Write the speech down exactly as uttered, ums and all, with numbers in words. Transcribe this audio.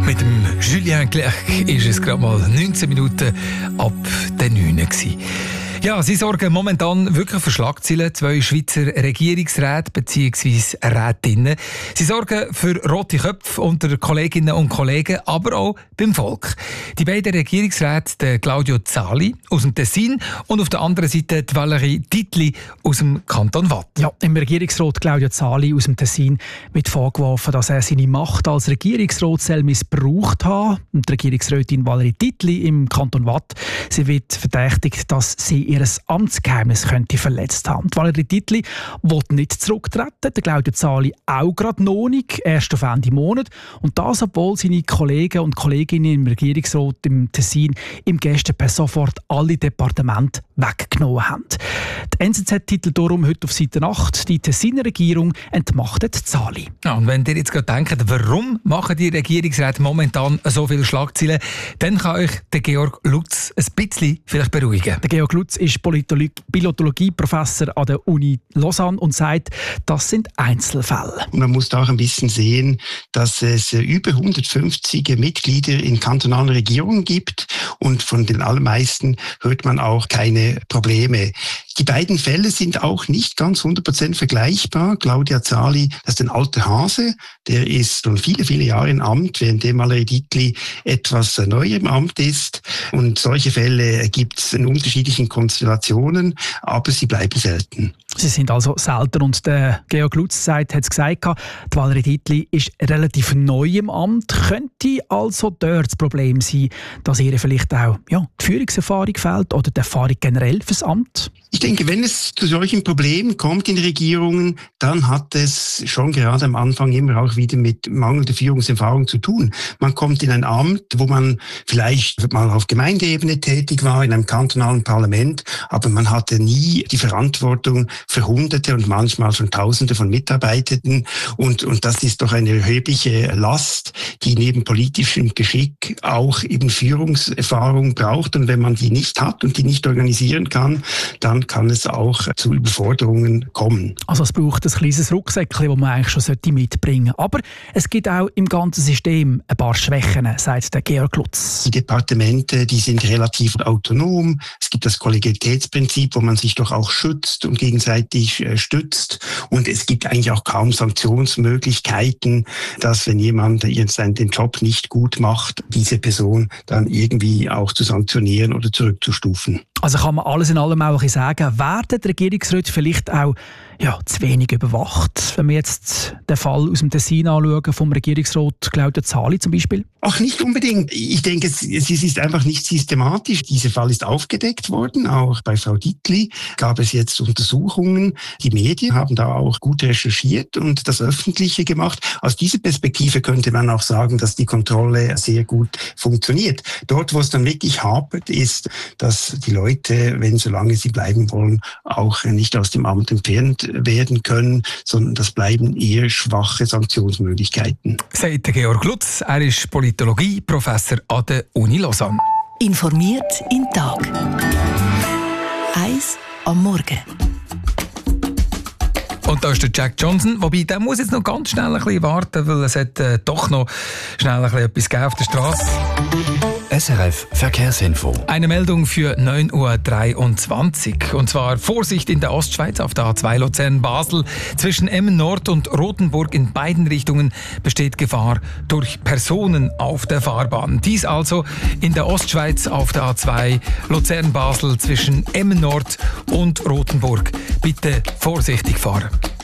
Mit dem Julien Clerc ist es gerade mal neunzehn Minuten ab der neun gewesen. Ja, sie sorgen momentan wirklich für Schlagzeilen. Zwei Schweizer Regierungsräte bzw. Rätinnen. Sie sorgen für rote Köpfe unter Kolleginnen und Kollegen, aber auch beim Volk. Die beiden Regierungsräte, der Claudio Zali aus dem Tessin und auf der anderen Seite die Valérie Titli aus dem Kanton Waadt. Ja, im Regierungsrat Claudio Zali aus dem Tessin wird vorgeworfen, dass er seine Macht als Regierungsrat missbraucht hat. Und die Regierungsrätin Valérie Titli im Kanton Waadt, sie wird verdächtigt, dass sie ihr Amtsgeheimnis könnte verletzt haben. Die Valérie Titli will nicht zurücktreten, der Claudio Zali auch gerade noch nicht, erst auf Ende Monat. Und das, obwohl seine Kollegen und Kolleginnen im Regierungsrat im Tessin im Gäste per sofort alle Departemente weggenommen haben. Die N Z Z-Titel darum heute auf Seite acht. Die Tessiner Regierung entmachtet Zali. Ja, und wenn ihr jetzt gerade denkt, warum machen die Regierungsräte momentan so viele Schlagzeilen, dann kann euch der Georg Lutz ein bisschen vielleicht beruhigen. Der Georg Lutz ist Politologie-Professor an der Uni Lausanne und sagt, das sind Einzelfälle. Man muss da auch ein bisschen sehen, dass es über hundertfünfzig Mitglieder in kantonalen Regierungen gibt und von den allermeisten hört man auch keine Probleme. Die beiden Fälle sind auch nicht ganz hundert Prozent vergleichbar. Claudio Zali, das ist ein alter Hase, der ist schon viele, viele Jahre im Amt, während Valérie Titli etwas neuer im Amt ist. Und solche Fälle gibt es in unterschiedlichen Konstellationen, aber sie bleiben selten. Sie sind also selten und der Georg Lutz sagt, hat es gesagt, die Valérie Titli ist relativ neu im Amt. Könnte also dort das Problem sein, dass ihr vielleicht auch ja, die Führungserfahrung fehlt oder die Erfahrung generell fürs Amt? Ich denke, wenn es zu solchen Problemen kommt in Regierungen, dann hat es schon gerade am Anfang immer auch wieder mit mangelnder Führungserfahrung zu tun. Man kommt in ein Amt, wo man vielleicht mal auf Gemeindeebene tätig war, in einem kantonalen Parlament, aber man hatte nie die Verantwortung für Hunderte und manchmal schon Tausende von Mitarbeitenden. Und, und das ist doch eine erhebliche Last, die neben politischem Geschick auch eben Führungserfahrung braucht. Und wenn man die nicht hat und die nicht organisieren kann, dann kann es auch zu Überforderungen kommen. Also es braucht ein kleines Rucksäckchen, das man eigentlich schon mitbringen sollte. Aber es gibt auch im ganzen System ein paar Schwächen, sagt der Georg Lutz. Die Departemente, die sind relativ autonom. Es gibt das Kollegialitätsprinzip, wo man sich doch auch schützt und gegenseitig stützt. Und es gibt eigentlich auch kaum Sanktionsmöglichkeiten, dass wenn jemand jetzt den Job nicht gut macht, diese Person dann irgendwie auch zu sanktionieren oder zurückzustufen. Also kann man alles in allem auch sagen, werden die Regierungsräte vielleicht auch ja, zu wenig überwacht, wenn wir jetzt den Fall aus dem Tessin anschauen, vom Regierungsrat Claudio Zali zum Beispiel? Ach, nicht unbedingt. Ich denke, es, es ist einfach nicht systematisch. Dieser Fall ist aufgedeckt worden. Auch bei Frau Titli gab es jetzt Untersuchungen. Die Medien haben da auch gut recherchiert und das Öffentliche gemacht. Aus dieser Perspektive könnte man auch sagen, dass die Kontrolle sehr gut funktioniert. Dort, wo es dann wirklich hapert, ist, dass die Leute, wenn solange sie bleiben wollen, auch nicht aus dem Amt entfernt werden können, sondern das bleiben eher schwache Sanktionsmöglichkeiten. Sagt Georg Lutz, er ist Politologie-Professor an der Uni Lausanne. Informiert in Tag. Eins am Morgen. Und da ist der Jack Johnson, wobei der muss jetzt noch ganz schnell ein bisschen warten, weil es hat äh, doch noch schnell ein bisschen etwas gegeben auf der Straße. S R F Verkehrsinfo. Eine Meldung für neun Uhr dreiundzwanzig. Und zwar Vorsicht in der Ostschweiz auf der A zwei Luzern-Basel. Zwischen Emmen Nord und Rothenburg in beiden Richtungen besteht Gefahr durch Personen auf der Fahrbahn. Dies also in der Ostschweiz auf der A zwei Luzern-Basel zwischen Emmen Nord und Rothenburg. Bitte vorsichtig fahren.